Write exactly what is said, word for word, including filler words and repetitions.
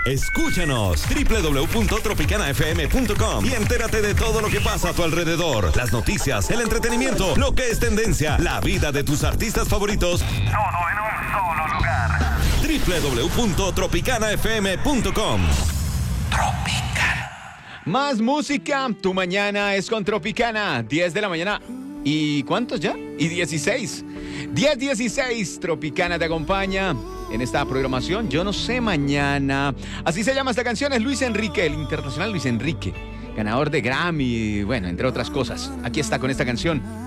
Escúchanos doble u doble u doble u punto tropicana f m punto com y entérate de todo lo que pasa a tu alrededor. Las noticias, el entretenimiento, lo que es tendencia, la vida de tus artistas favoritos. Todo en un solo lugar. doble u doble u doble u punto tropicana f m punto com. Tropicana. Más música, tu mañana es con Tropicana. diez de la mañana. ¿Y cuántos ya? Y dieciséis. diez dieciséis. Tropicana te acompaña en esta programación. Yo no sé mañana. Así se llama esta canción. Es Luis Enrique, el internacional Luis Enrique, ganador de Grammy, bueno, entre otras cosas. Aquí está con esta canción.